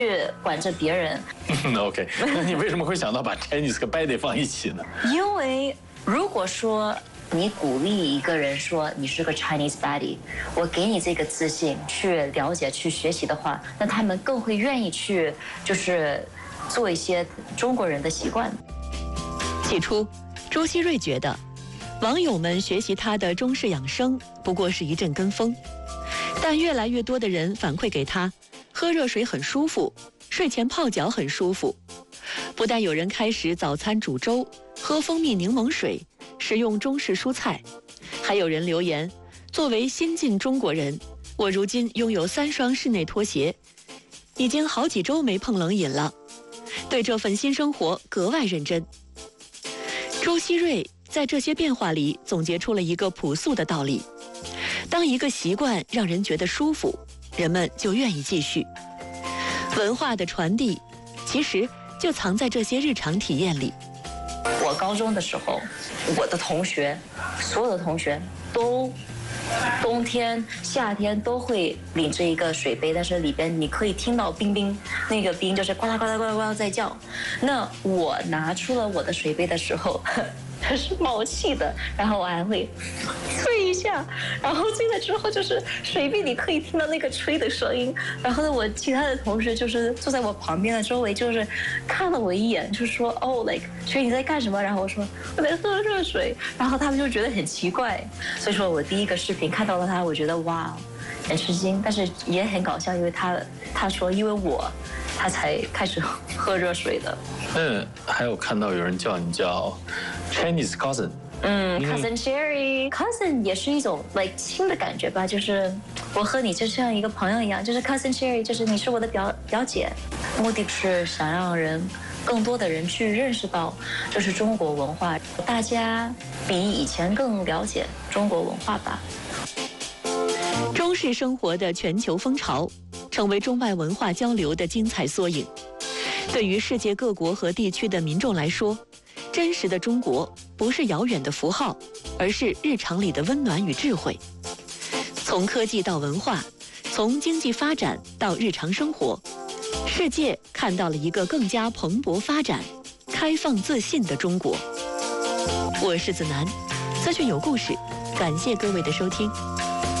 管着别人。 OK， 那你为什么会想到把 Chinese 和 Baddie 放一起呢？ 因为如果说你鼓励一个人说你是个 Chinese Baddie， 我给你这个自信去了解、去学习的话，那他们更会愿意去就是做一些中国人的习惯。 起初，周希瑞觉得网友们学习他的中式养生不过是一阵跟风，但越来越多的人反馈给他，喝热水很舒服，睡前泡脚很舒服。不但有人开始早餐煮粥，喝蜂蜜柠檬水，食用中式蔬菜，还有人留言：作为新晋中国人，我如今拥有3双室内拖鞋，已经好几周没碰冷饮了，对这份新生活格外认真。周希瑞在这些变化里总结出了一个朴素的道理：当一个习惯让人觉得舒服，人们就愿意继续。文化的传递其实就藏在这些日常体验里。 我高中的时候，我的同学，所有的同学都冬天、夏天都会领着一个水杯，但是里边你可以听到冰冰，那个冰就是呱啦呱啦呱啦呱啦在叫。那我拿出了我的水杯的时候，它是冒气的，然后我还会吹一下，然后吹了之后就是水杯里可以听到那个吹的声音。然后呢，我其他的同学就是坐在我旁边的周围，就是看了我一眼，就说哦 ，like 所以你在干什么？然后我说我在喝热水，然后他们就觉得很奇怪。所以说我第一个视频看到了他，我觉得哇，很吃惊，但是也很搞笑，因为他说因为他才开始喝热水的。 还有看到有人叫你叫 Chinese cousin。 cousin Sherry，cousin 也是一种 like 亲的感觉吧，就是我和你就像一个朋友一样，就是 cousin Sherry， 就是你是我的表姐。目的是想让更多的人去认识到，就是中国文化，大家比以前更了解中国文化吧。 中式生活的全球风潮，成为中外文化交流的精彩缩影。对于世界各国和地区的民众来说，真实的中国不是遥远的符号，而是日常里的温暖与智慧。从科技到文化，从经济发展到日常生活，世界看到了一个更加蓬勃发展、开放自信的中国。我是子楠，资讯有故事，感谢各位的收听。